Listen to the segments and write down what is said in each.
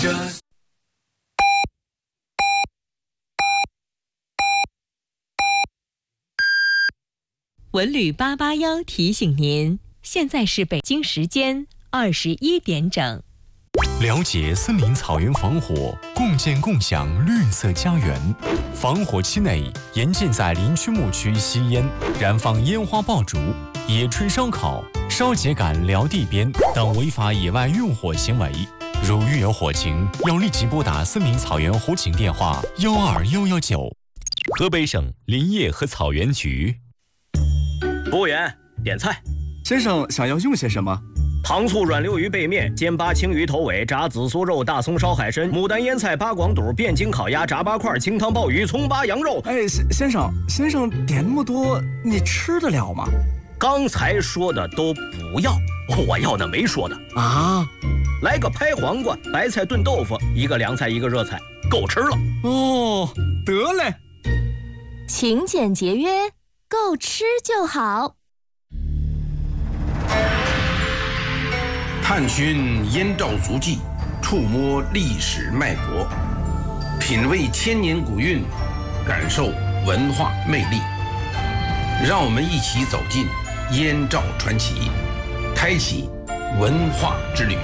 文旅881提醒您，现在是北京时间21点整。 了解森林草原防火，共建共享绿色家园。防火期内，严禁在林区牧区吸烟、燃放烟花爆竹、野炊烧烤、烧秸秆撩地边等违法野外用火行为。如遇有火情，要立即拨打森林草原火警电话12119。河北省林业和草原局。 服务员，点菜。 先生想要用些什么？ 糖醋软溜鱼背面、煎八青鱼头尾、炸紫苏肉、大葱烧海参、牡丹腌菜、八广肚、汴京烤鸭、炸八块、清汤鲍鱼、葱八羊肉。 哎，先生点那么多，你吃得了吗？ 刚才说的都不要，我要的没说的啊。 来个拍黄瓜、白菜炖豆腐，一个凉菜一个热菜，够吃了。 哦，得嘞。 勤俭节约，够吃就好。 探寻燕赵足迹，触摸历史脉搏，品味千年古韵，感受文化魅力。让我们一起走进燕赵传奇，开启文化之旅。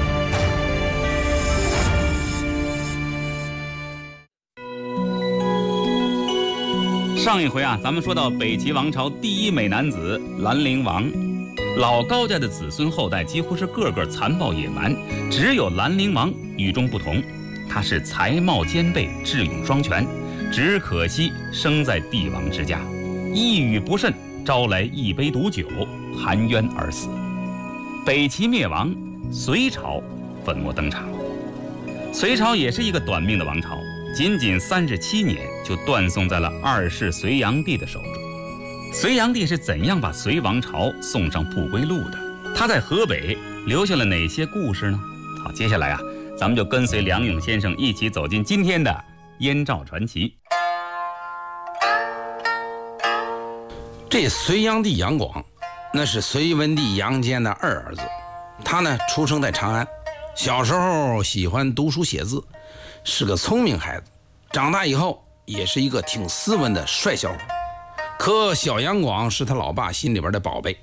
上一回啊，咱们说到北齐王朝第一美男子兰陵王。老高家的子孙后代几乎是个个残暴野蛮，只有兰陵王与众不同，他是才貌兼备，智勇双全，只可惜生在帝王之家，一语不慎招来一杯毒酒，含冤而死。北齐灭亡，隋朝粉墨登场。隋朝也是一个短命的王朝，仅仅37年就断送在了2世隋炀帝的手中。隋炀帝是怎样把隋王朝送上不归路的？他在河北留下了哪些故事呢？好，接下来啊，咱们就跟随梁勇先生一起走进今天的燕赵传奇。 这隋炀帝杨广，那是隋文帝杨坚的二儿子。他呢，出生在长安，小时候喜欢读书写字，是个聪明孩子。长大以后，也是一个挺斯文的帅小伙。可小杨广是他老爸心里边的宝贝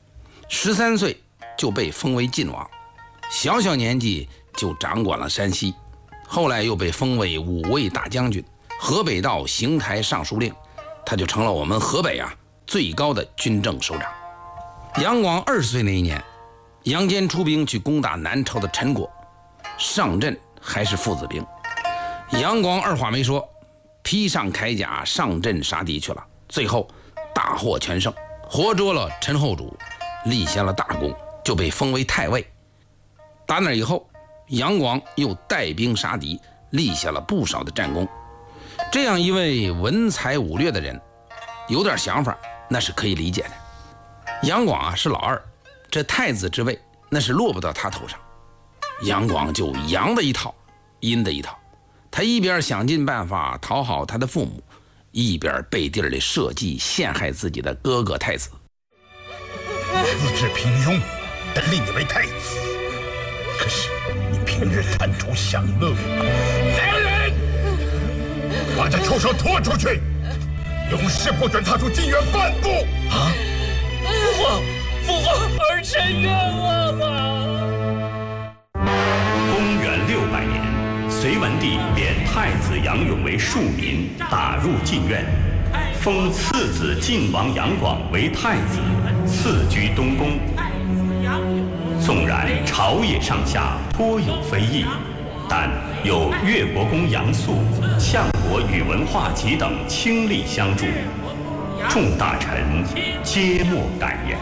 ，13岁就被封为晋王，小年纪就掌管了山西，后来又被封为武卫大将军、河北道邢台尚书令，他就成了我们河北最高的军政首长。杨广20岁那一年，杨坚出兵去攻打南朝的陈国，上阵还是父子兵，杨广二话没说，披上铠甲上阵杀敌去了。最后大获全胜，活捉了陈后主，立下了大功，就被封为太尉。打那以后，杨广又带兵杀敌，立下了不少的战功。这样一位文才武略的人，有点想法那是可以理解的。杨广是老二，这太子之位那是落不到他头上，杨广就阳的一套，阴的一套。他一边想尽办法讨好他的父母，一边背地里设计陷害自己的哥哥太子。 资质平庸，但立你为太子。可是你平日贪图享乐，来人，把这畜生拖出去，永世不准踏出禁院半步。啊！父皇，儿臣冤枉啊！ 公元600年，隋文帝贬太子杨勇为庶民，打入禁院，封次子晋王杨广为太子，赐居东宫。纵然朝野上下颇有非议，但有越国公杨素、相国宇文化及等倾力相助，众大臣皆莫敢言。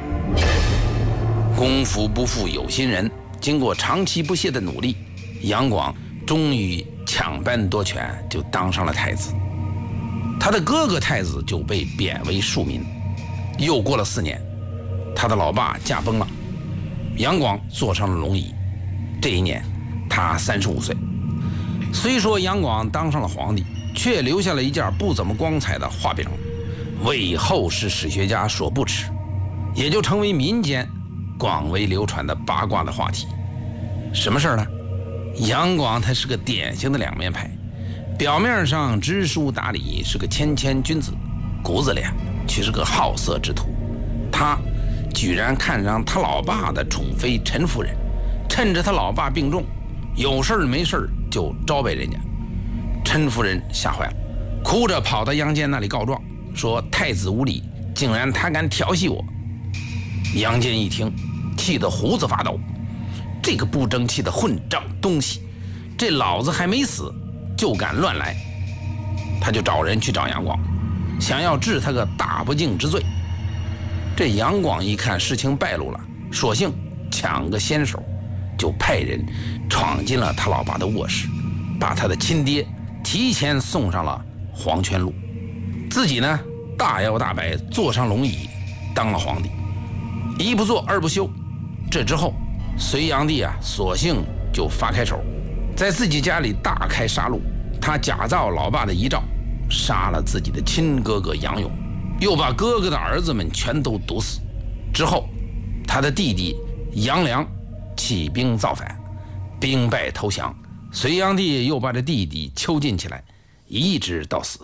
功夫不负有心人，经过长期不懈的努力，杨广终于抢班夺权，就当上了太子。他的哥哥太子就被贬为庶民。又过了4年，他的老爸驾崩了，杨广坐上了龙椅。这一年他35岁。虽说杨广当上了皇帝，却留下了一件不怎么光彩的画饼，为后世史学家所不齿，也就成为民间广为流传的八卦的话题。什么事儿呢？ 杨广他是个典型的两面派，表面上知书达理，是个谦谦君子，骨子里却是个好色之徒。他居然看上他老爸的宠妃陈夫人，趁着他老爸病重，有事没事就招待人家。陈夫人吓坏了，哭着跑到杨坚那里告状，说太子无礼，竟然他敢调戏我。杨坚一听，气得胡子发抖，这个不争气的混账东西，这老子还没死就敢乱来。他就找人去找杨广，想要治他个大不敬之罪。这杨广一看事情败露了，索性抢个先手，就派人闯进了他老爸的卧室，把他的亲爹提前送上了黄泉路，自己呢大摇大摆坐上龙椅当了皇帝。一不做二不休，这之后隋炀帝索性就发开手，在自己家里大开杀戮。他假造老爸的遗诏，杀了自己的亲哥哥杨勇，又把哥哥的儿子们全都毒死。之后他的弟弟杨良起兵造反，兵败投降，隋炀帝又把这弟弟囚禁起来，一直到死。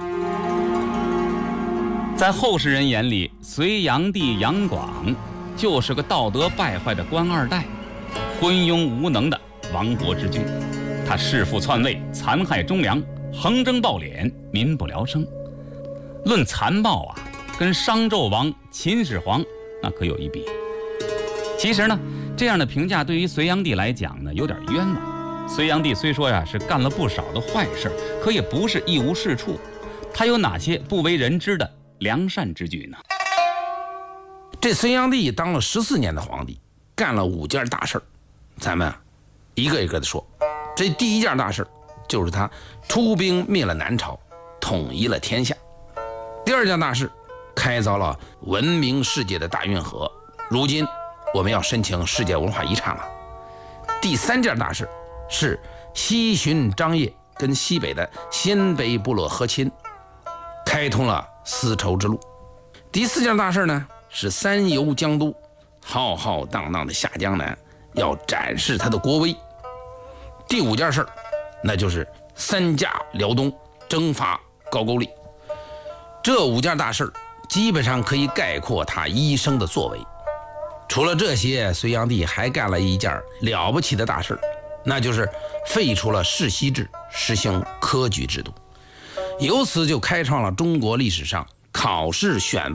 在后世人眼里，隋炀帝杨广就是个道德败坏的官二代，昏庸无能的亡国之君。他弑父篡位，残害忠良，横征暴敛，民不聊生。论残暴跟商纣王、秦始皇那可有一比。其实呢，这样的评价对于隋炀帝来讲呢，有点冤枉。隋炀帝虽说是干了不少的坏事，可也不是一无是处。他有哪些不为人知的良善之举呢？ 这隋炀帝当了14年的皇帝，干了5件大事，咱们一个一个的说。这第一件大事就是他出兵灭了南朝，统一了天下。第二件大事，开凿了闻名世界的大运河，如今我们要申请世界文化遗产了。第三件大事是西巡张掖跟西北的鲜卑部落和亲，开通了丝绸之路。第四件大事呢，是三游江都，浩浩荡荡的下江南，要展示他的国威。第5件事，那就是3驾辽东，征伐高句丽。这5件大事基本上可以概括他一生的作为。除了这些，隋炀帝还干了一件了不起的大事，那就是废除了世袭制，实行科举制度，由此就开创了中国历史上考试选